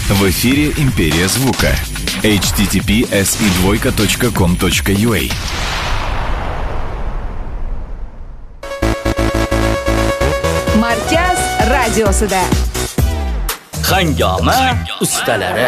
В эфире «Империя звука». https://com.ua. Markaz radiosida Hangoma ustalari.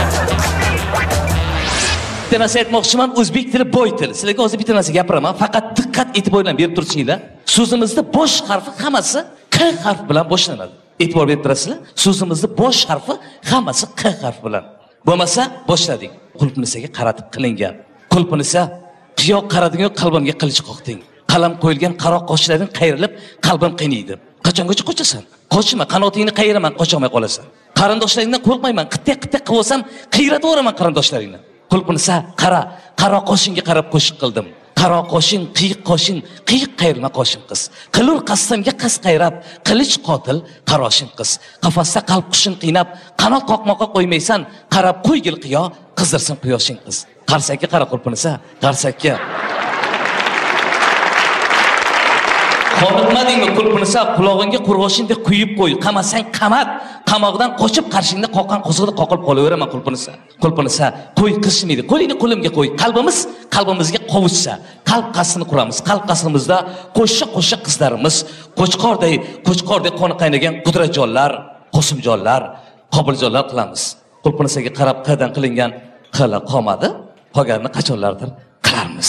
Bitta narsa aytmoqchiman, o'zbek tili boy til. Sizlarga hozir bitta narsa gapiraman, faqat diqqat e'tibor bilan berib turishinglar. So'zimizda bosh harfi hammasi Q harfi bilan boshlanadi. E'tibor berib turasizlar. So'zimizda bosh harfi hammasi Q harfi bilan. Bo'lmasa boshladik. Qulpinisaga qaratib qilingan. Qulpinisa qiyoq qaradigan qalbimga qilich qoqding. Qalam qo'yilgan qaro qoshlardan qayrilib qalbim qiynaydi. Qachongacha qochasan? Qochma, qanotingni qayraman, qocholmay qolasan. Qarindoshlaringdan qo'rqmayman, qitta qilib olsam, qiyrataveraman qarindoshlaringni. Qulpinisa qaro qoshingga qarab qo'shiq qildim. Qaro qoshing, qiyiq qoshing, qiyiq qayrma qoshim qiz. Qilur qasamga qas qayrab, qilich qotil qaroshim qiz. Qafasda qalb qushing qiynab, qanot qoqmoqqa qo'ymaysan, qarab qo'ygil qiyo, qizdirsin quyoshing qiz. Qarsakka qara qulpinisa, qarsakka. Qoniqmadingmi qulpinisa, qulog'ingga qurg'oshinda quyib qo'y, qamasang qamat, qamoqdan qochib qarshingda qoqqan qo'zig'ida qoqilib qolaveraman qulpinisa. Qulpinisa, qo'y qishmaydi. Qo'lingni qo'limga qo'y. Qalbimizga qovushsa, qalb qasrini quramiz. Qalb qasrimizda qo'shqa qizlarimiz, qo'chqorday qoni qaynagan qudrajonlar, qo'simjonlar, qobiljonlar qilamiz. Qulpinisaga qarab qaydan qilingan qila qolmadi, qolganini qachonlardir qilarmiz.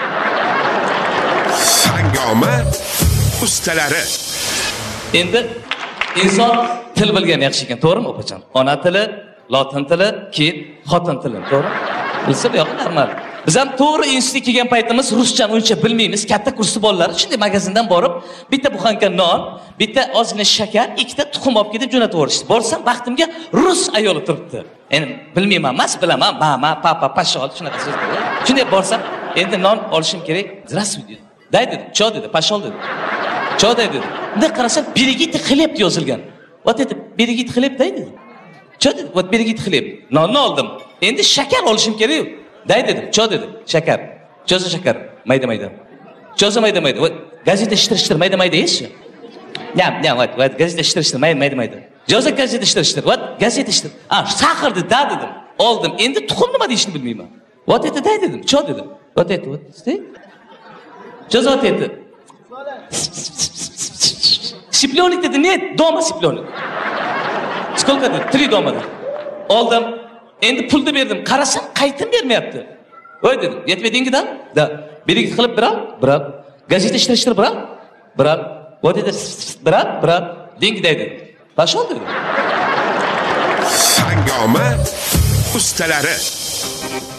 Hangoma ustalari. Endi inson til bilgan yaxshi ekan, to'g'rimi opajon? Ona tili, lotin tili, keyin xotin tili, to'g'ri? Bilsa bu yo'q, normal. Biz ham to'g'ri institutga kelgan paytimiz ruschani uncha bilmaymiz. Katta kursli bolalar shunday magazindan borib, bitta buxanka non, bitta ozgina shakar, ikkita tuxum olib kelib jo'natib yuborishdi. Borsam, vaqtimga rus ayoli turibdi. Endi bilmayman, mas bilaman, mama, papa, pashol shunaqa so'zlar. Shunday borsam, endi non olishim kerak. Здравствуйте. Day dedi, cho dedi, pashol dedi. Cho dedi. Unda qarasam, berigit xleb yozilgan. Вот это berigit xleb dedi. Cho dedi, вот berigit xleb. Nonni oldim. Endi shakar olishim kerak. Day dedi, cho dedi, shakar. Cho'za shakar, mayda-mayda. Cho'za mayda-mayda. Вот gazeta ishtirishtir, mayda-mayda eshitchi. Вот gazeta ishtirishtir, mayda-mayda. Cho'za gazeta ishtirishtir. Вот gazeta ishtir. Saqir dedi, da dedim. Oldim. Endi tuxum nima deyishni bilmayman. Вот это day dedim, cho dedim. Вот это вот. Cho'za вот это. Сипленик dedi, net, дома сипленик. Сколько dedi? 3 дома dedi. Oldim. Endi pulni berdim. Qarasam, qaytim bermayapti. Voy dedim, yetmadingmi-da? Da. Berigit qilib biral. Gazeta ishtirishtir biral. Вот это biral. Dengday dedi. Pashol dedi. Hangoma ustalari.